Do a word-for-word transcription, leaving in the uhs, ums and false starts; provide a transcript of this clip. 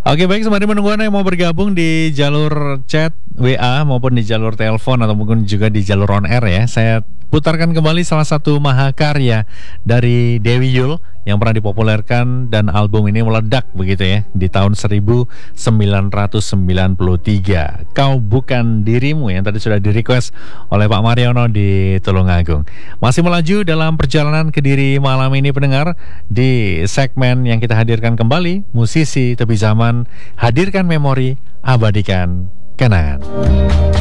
Oke, baik, sembari menunggu Anda yang mau bergabung di jalur chat W A maupun di jalur telepon atau mungkin juga di jalur on air ya. Saya putarkan kembali salah satu mahakarya dari Dewi Yull yang pernah dipopulerkan dan album ini meledak begitu ya di tahun seribu sembilan ratus sembilan puluh tiga. Kau Bukan Dirimu yang tadi sudah di-request oleh Pak Mariono di Tulungagung. Masih melaju dalam perjalanan Kediri malam ini pendengar, di segmen yang kita hadirkan kembali, musisi tepi zaman, hadirkan memori, abadikan kenangan.